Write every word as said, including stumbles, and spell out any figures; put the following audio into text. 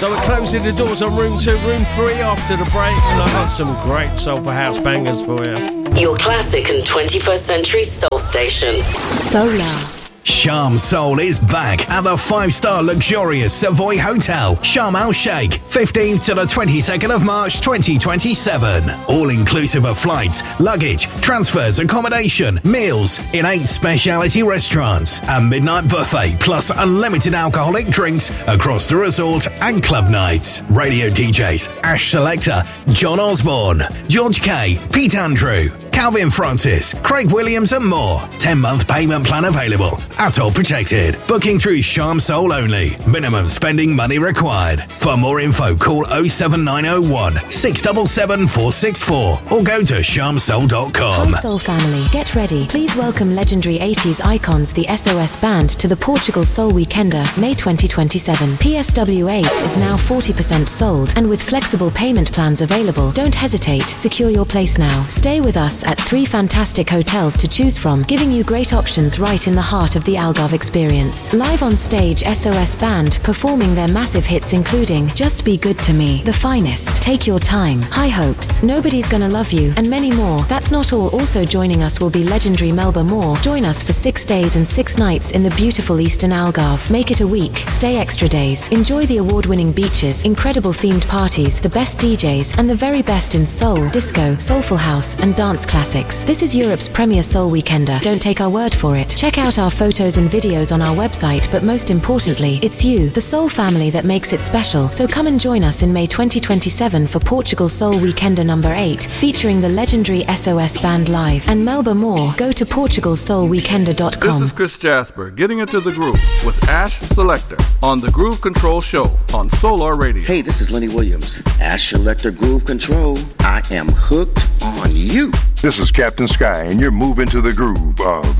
So we're closing the doors on room two, room three after the break, and I've got some great soulful house bangers for you. Your classic and twenty-first century soul station. Solar. Sharm Soul is back at the five-star luxurious Savoy Hotel, Sharm El Sheikh, fifteenth to the twenty-second of March twenty twenty-seven. All inclusive of flights, luggage, transfers, accommodation, meals in eight specialty restaurants, a midnight buffet plus unlimited alcoholic drinks across the resort and club nights. Radio D Js Ash Selector, John Osborne, George K, Pete Andrew, Calvin Francis, Craig Williams and more. ten-month payment plan available. At all protected. Booking through Sharm Soul only. Minimum spending money required. For more info, call oh seven nine oh one, six seven seven, four six four or go to sharm soul dot com. Hi Soul family, get ready. Please welcome legendary eighties icons the S O S Band to the Portugal Soul Weekender, May twenty twenty-seven. P S W eight is now forty percent sold and with flexible payment plans available. Don't hesitate, secure your place now. Stay with us at three fantastic hotels to choose from, giving you great options right in the heart of the Algarve experience. Live on stage, S O S Band performing their massive hits including Just Be Good to Me, The Finest, Take Your Time, High Hopes, Nobody's Gonna Love You, and many more. That's not all. Also joining us will be legendary Melba Moore. Join us for six days and six nights in the beautiful Eastern Algarve. Make it a week. Stay extra days. Enjoy the award-winning beaches, incredible themed parties, the best D Js, and the very best in soul, disco, soulful house, and dance classics. This is Europe's premier soul weekender. Don't take our word for it. Check out our photos and videos on our website, but most importantly, it's you, the soul family, that makes it special. So come and join us in May twenty twenty-seven for Portugal Soul Weekender number eight, featuring the legendary S O S Band live and Melba Moore. Go to portugal soul weekender dot com. This is Chris Jasper, getting into the groove with Ash Selector on the Groove Control Show on Solar Radio. Hey, this is Lenny Williams. Ash Selector Groove Control. I am hooked on you. This is Captain Sky, and you're moving to the groove of